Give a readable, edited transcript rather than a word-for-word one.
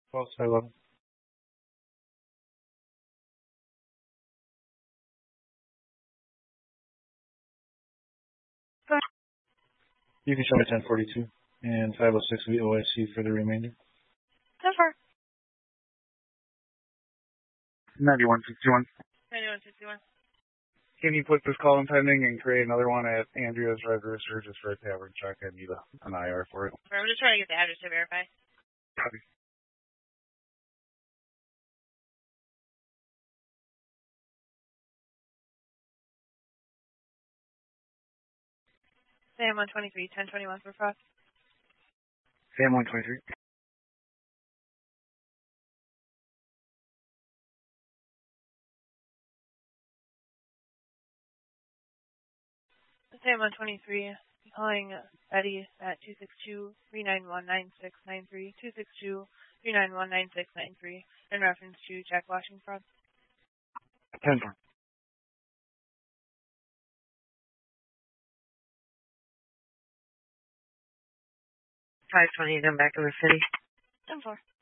12 side level. You can show me 1042 and 506 will be OIC for the remainder. 10-4. 9161. 9161. Can you put this call in pending and create another one at Andrea's Red Rooster just for a tavern check? I need an IR for it. I'm just trying to get the address to verify. Copy. Sam 123, 1021 for Frost. Sam 123. Sam 123, calling Betty at 262-391-9693, 262-391-9693, in reference to Jack Washington fraud. 10-4. 528, I'm back in the city. 10-4.